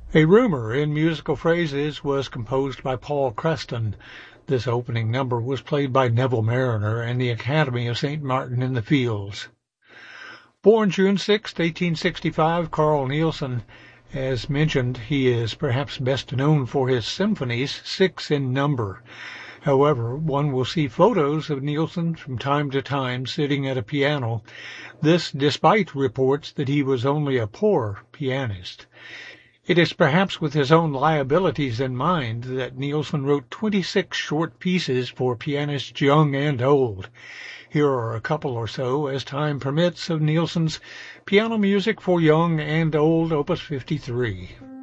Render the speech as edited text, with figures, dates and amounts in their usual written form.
A Rumor in Musical Phrases was composed by Paul Creston. This opening number was played by Neville Marriner and the Academy of St. Martin in the Fields. Born June 6, 1865, Carl Nielsen. As mentioned, he is perhaps best known for his symphonies, 6 in number. However, one will see photos of Nielsen from time to time sitting at a piano, this despite reports that he was only a poor pianist. It is perhaps with his own liabilities in mind that Nielsen wrote 26 short pieces for pianists young and old. Here are a couple or so, as time permits, of Nielsen's Piano Music for Young and Old, Opus 53.